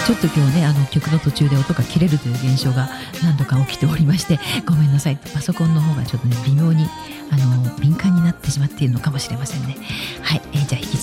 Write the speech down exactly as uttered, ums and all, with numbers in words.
ちょっと今日ね、あの曲の途中で音が切れるという現象が何度か起きておりまして、ごめんなさい。パソコンの方がちょっとね微妙にあの敏感になってしまっているのかもしれませんね。はい、えー、じゃあ引き続